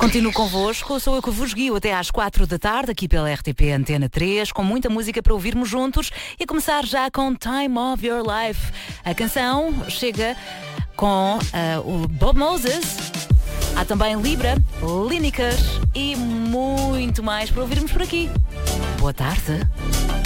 Continuo convosco, sou eu que vos guio até às 4 da tarde, aqui pela RTP Antena 3, com muita música para ouvirmos juntos e começar já com Time of Your Life. A canção chega com o Bob Moses, há também Libra, Línicas e muito mais para ouvirmos por aqui. Boa tarde.